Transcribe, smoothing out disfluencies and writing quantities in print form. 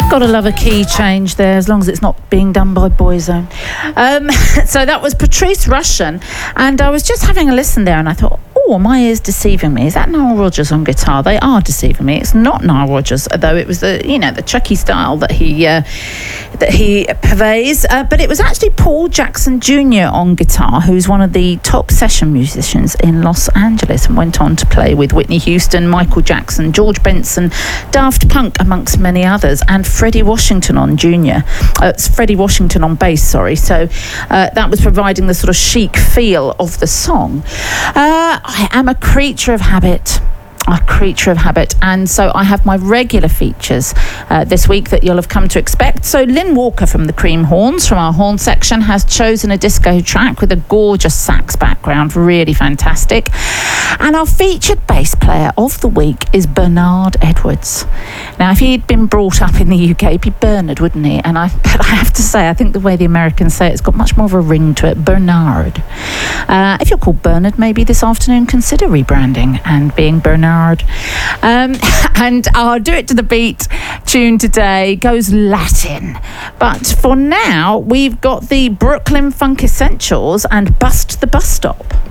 Gotta love a key change there, as long as it's not being done by Boyzone. So that was Patrice Rushen, and I was just having a listen there, and I thought, oh, my ears deceiving me. Is that Nile Rodgers on guitar? They are deceiving me. It's not Nile Rodgers, though it was the Chucky style that he purveys. But it was actually Paul Jackson Jr. on guitar, who's one of the top session musicians in Los Angeles, and went on to play with Whitney Houston, Michael Jackson, George Benson, Daft Punk, amongst many others, and Freddie Washington on Freddie Washington on bass, sorry. So that was providing the sort of chic feel of the song. I am a creature of habit, and so I have my regular features this week that you'll have come to expect. So Lynn Walker from the Cream Horns, from our horn section, has chosen a disco track with a gorgeous sax background, really fantastic. And our featured bass player of the week is Bernard Edwards. Now, if he'd been brought up in the UK, he'd be Bernard, wouldn't he? But I have to say, I think the way the Americans say it's got much more of a ring to it. Bernard. If you're called Bernard, maybe this afternoon consider rebranding and being Bernard. And I'll do it to the beat. Tune today goes Latin, but for now we've got the Brooklyn Funk Essentials and Bust the Bus Stop.